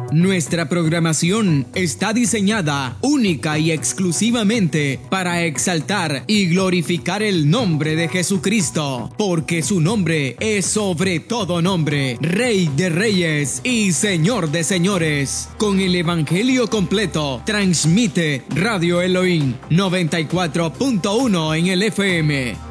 Nuestra programación está diseñada única y exclusivamente para exaltar y glorificar el nombre de Jesucristo, porque su nombre es sobre todo nombre, Rey de Reyes y Señor de Señores. Con el Evangelio completo, transmite Radio Elohim 94.1 en el FM.